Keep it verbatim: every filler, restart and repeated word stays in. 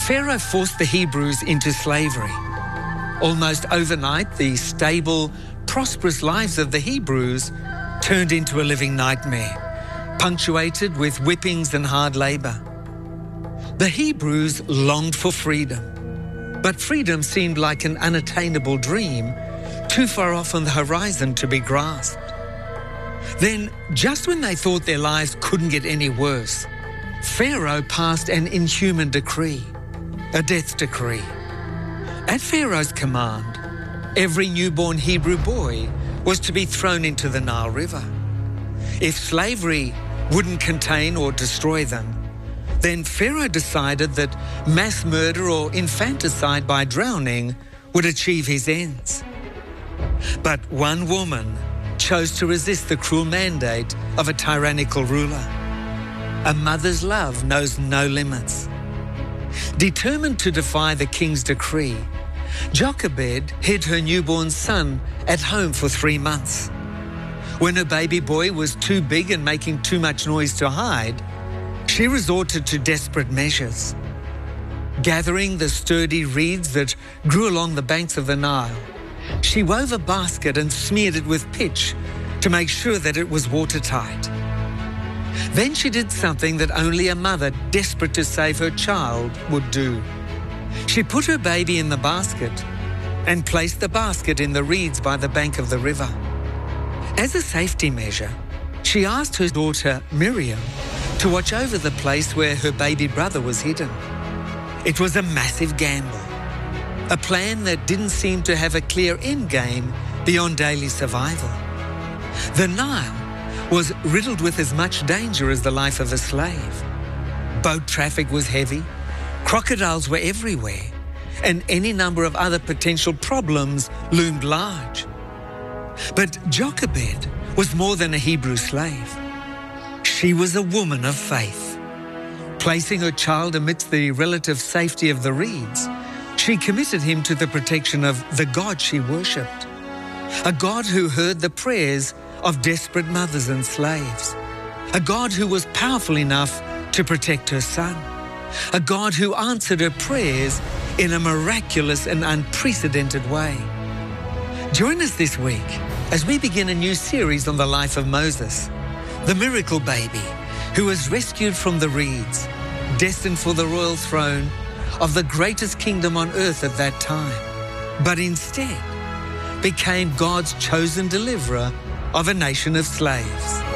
Pharaoh forced the Hebrews into slavery. Almost overnight, the stable, prosperous lives of the Hebrews turned into a living nightmare, punctuated with whippings and hard labour. The Hebrews longed for freedom, but freedom seemed like an unattainable dream, too far off on the horizon to be grasped. Then, just when they thought their lives couldn't get any worse, Pharaoh passed an inhuman decree, a death decree. At Pharaoh's command, every newborn Hebrew boy was to be thrown into the Nile River. If slavery wouldn't contain or destroy them, then Pharaoh decided that mass murder or infanticide by drowning would achieve his ends. But one woman chose to resist the cruel mandate of a tyrannical ruler. A mother's love knows no limits. Determined to defy the king's decree, Jochebed hid her newborn son at home for three months. When her baby boy was too big and making too much noise to hide, she resorted to desperate measures. Gathering the sturdy reeds that grew along the banks of the Nile, she wove a basket and smeared it with pitch to make sure that it was watertight. Then she did something that only a mother desperate to save her child would do. She put her baby in the basket and placed the basket in the reeds by the bank of the river. As a safety measure, she asked her daughter Miriam to watch over the place where her baby brother was hidden. It was a massive gamble, a plan that didn't seem to have a clear end game beyond daily survival. The Nile was riddled with as much danger as the life of a slave. Boat traffic was heavy, crocodiles were everywhere, and any number of other potential problems loomed large. But Jochebed was more than a Hebrew slave. She was a woman of faith. Placing her child amidst the relative safety of the reeds, she committed him to the protection of the God she worshipped, a God who heard the prayers of desperate mothers and slaves, a God who was powerful enough to protect her son, a God who answered her prayers in a miraculous and unprecedented way. Join us this week as we begin a new series on the life of Moses, the miracle baby who was rescued from the reeds, destined for the royal throne of the greatest kingdom on earth at that time, but instead became God's chosen deliverer of a nation of slaves.